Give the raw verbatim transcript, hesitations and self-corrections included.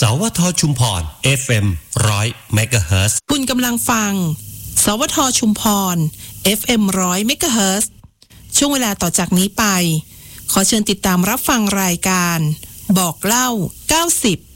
สวทชุมพร เอฟ เอ็ม หนึ่งร้อย เมกะเฮิรตซ์คุณกำลังฟังสวทชุมพร เอฟ เอ็ม หนึ่งร้อย เมกะเฮิรตซ์ช่วงเวลาต่อจากนี้ไปขอเชิญติดตามรับฟังรายการบอกเล่าเก้าสิบ